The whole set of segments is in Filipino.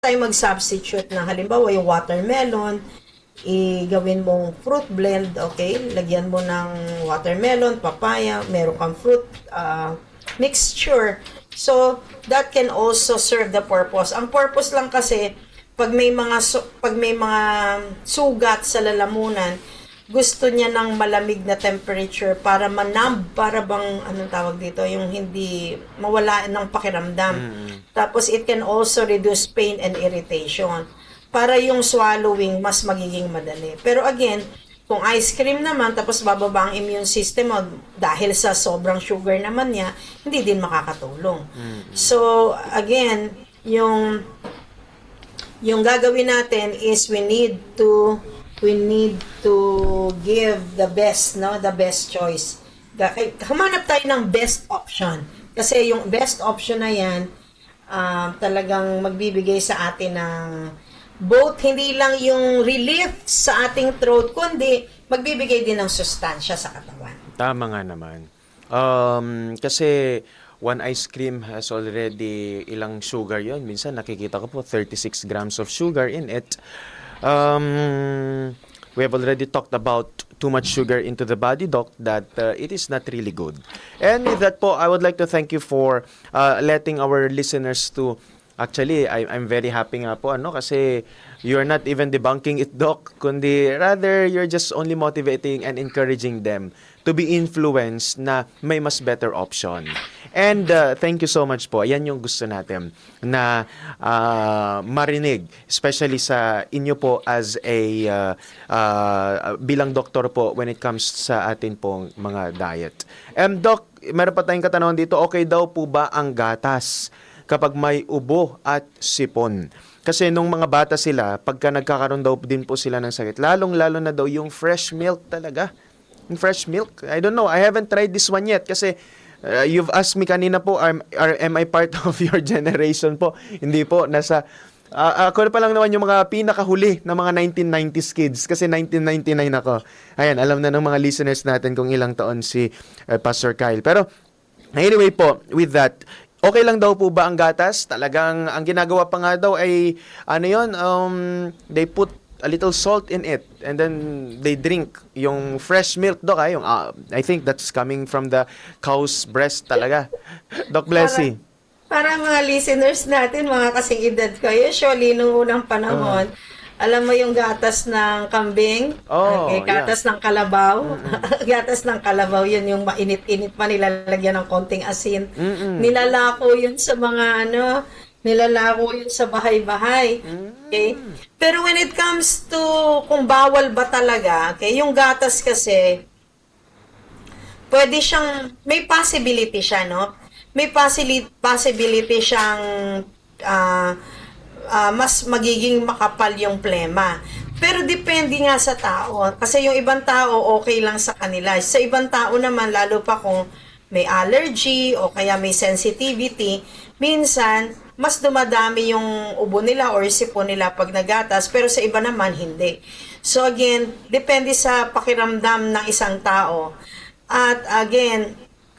tayo mag-substitute ng halimbawa yung watermelon, gawin mong fruit blend, okay? Lagyan mo ng watermelon, papaya, meron kang fruit mixture. So, that can also serve the purpose. Ang purpose lang kasi, pag may mga sugat sa lalamunan, gusto niya ng malamig na temperature para manumb, para bang, anong tawag dito, yung hindi mawala ng pakiramdam. Tapos it can also reduce pain and irritation para yung swallowing mas magiging madali. Pero again, kung ice cream naman, tapos bababa ang immune system mo dahil sa sobrang sugar naman niya, hindi din makakatulong. So, again, yung gagawin natin is we need to give the best, no? The best choice. Humanap tayo ng best option. Kasi yung best option na yan, talagang magbibigay sa atin ng both, hindi lang yung relief sa ating throat, kundi magbibigay din ng sustansya sa katawan. Tama nga naman. Kasi one ice cream has already ilang sugar yon. Minsan nakikita ko po 36 grams of sugar in it. We have already talked about too much sugar into the body, Doc, that it is not really good. And with that po, I would like to thank you for letting our listeners to... Actually, I'm very happy nga po, kasi you're not even debunking it, Doc, kundi rather you're just only motivating and encouraging them to be influenced na may mas better option. And thank you so much po. Yan yung gusto natin na marinig, especially sa inyo po as a bilang doktor po when it comes sa atin pong mga diet. Doc, meron pa tayong katanungan dito, okay daw po ba ang gatas kapag may ubo at sipon? Kasi nung mga bata sila, pagka nagkakaroon daw din po sila ng sakit, lalong-lalo na daw yung fresh milk talaga. Yung fresh milk, I don't know, I haven't tried this one yet kasi you've asked me kanina po, am I part of your generation po? Hindi po, nasa, ako pa lang naman yung mga pinakahuli na mga 1990s kids kasi 1999 ako. Ayan, alam na ng mga listeners natin kung ilang taon si Pastor Kyle. Pero anyway po, with that, okay lang daw po ba ang gatas? Talagang ang ginagawa pa nga daw ay, they put a little salt in it and then they drink yung fresh milk, Doc. I think that's coming from the cow's breast talaga. Doc Blessy. Para mga listeners natin, mga kasing edad ko, usually, nung unang panahon, alam mo yung gatas ng kambing? Gatas ng kalabaw? Gatas ng kalabaw, yun yung mainit-init pa, nilalagyan ng konting asin. Nilalako yun sa mga nilalako yun sa bahay-bahay. Okay? Pero when it comes to kung bawal ba talaga, okay, yung gatas kasi, pwede siyang, may possibility siya, no? May possibility siyang mas magiging makapal yung plema. Pero depende nga sa tao. Kasi yung ibang tao, okay lang sa kanila. Sa ibang tao naman, lalo pa kung may allergy o kaya may sensitivity, minsan, mas dumadami yung ubo nila or sipon nila pag nagatas, pero sa iba naman, hindi. So again, depende sa pakiramdam ng isang tao. At again,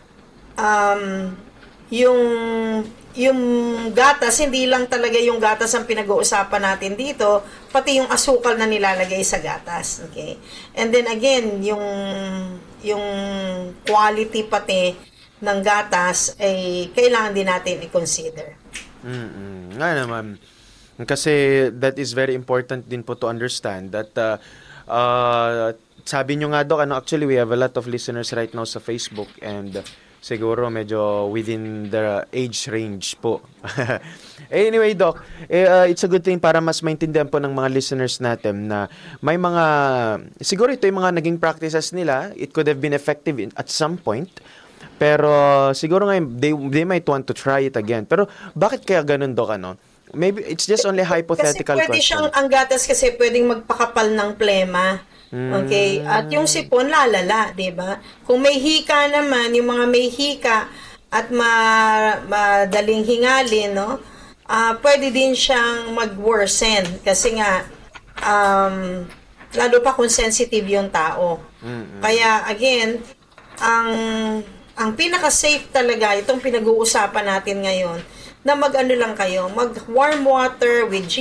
yung gatas, hindi lang talaga yung gatas ang pinag-uusapan natin dito, pati yung asukal na nilalagay sa gatas. Okay? And then again, yung quality pati ng gatas ay kailangan din natin i-consider. Nga naman. Kasi that is very important din po to understand that sabi nyo nga, Doc, actually we have a lot of listeners right now sa Facebook and siguro medyo within the age range po. Anyway, Doc, it's a good thing para mas maintindihan po ng mga listeners natin na may mga, siguro ito yung mga naging practices nila, it could have been effective at some point, pero siguro nga they might want to try it again. Pero bakit kaya ganun, Doc, Maybe it's just only hypothetical kasi question. Ang gatas kasi pwedeng magpakapal ng plema. Okay? At yung sipon, lalala, di ba? Kung may hika naman, yung mga may hika at madaling hingalin, no? Pwede din siyang mag-worsen kasi nga, lalo pa kung sensitive yung tao. Kaya, again, ang pinaka-safe talaga, itong pinag-uusapan natin ngayon, na mag-ano lang kayo, mag warm water with